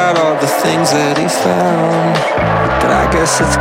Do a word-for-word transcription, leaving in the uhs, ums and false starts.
about all the things that he found. But I guess it's